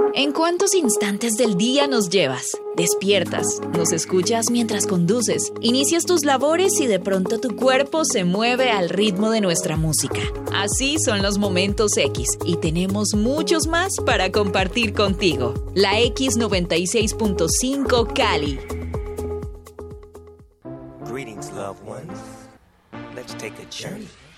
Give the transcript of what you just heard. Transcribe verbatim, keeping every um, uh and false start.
¿En cuántos instantes del día nos llevas? Despiertas, nos escuchas mientras conduces, inicias tus labores y de pronto tu cuerpo se mueve al ritmo de nuestra música. Así son los momentos X y tenemos muchos más para compartir contigo. La X noventa y seis punto cinco Cali. Greetings, loved ones. Let's take a journey.